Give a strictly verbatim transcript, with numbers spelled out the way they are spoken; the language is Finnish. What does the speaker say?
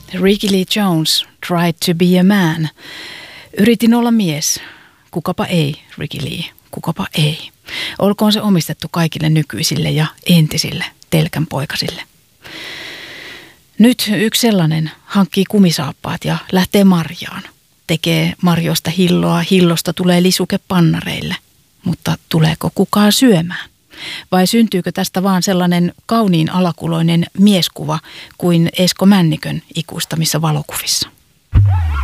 Ricky Lee Jones tried to be a man. Yritin olla mies. Kukapa ei, Ricky Lee. Kukapa ei. Olkoon se omistettu kaikille nykyisille ja entisille telkänpoikasille. Nyt yksi sellainen hankkii kumisaappaat ja lähtee marjaan. Tekee marjoista hilloa, hillosta tulee lisuke pannareille. Mutta tuleeko kukaan syömään? Vai syntyykö tästä vaan sellainen kauniin alakuloinen mieskuva kuin Esko Männikön ikuistamissa valokuvissa?